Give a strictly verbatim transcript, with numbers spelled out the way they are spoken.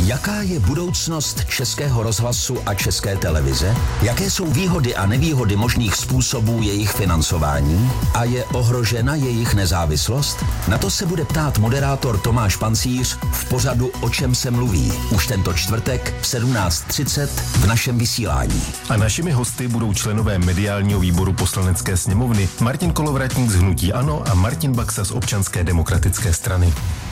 Jaká je budoucnost Českého rozhlasu a České televize? Jaké jsou výhody a nevýhody možných způsobů jejich financování? A je ohrožena jejich nezávislost? Na to se bude ptát moderátor Tomáš Pancíř v pořadu O čem se mluví. Už tento čtvrtek v sedmnáct třicet v našem vysílání. A našimi hosty budou členové mediálního výboru Poslanecké sněmovny Martin Kolovratník z hnutí ANO a Martin Baxa z Občanské demokratické strany.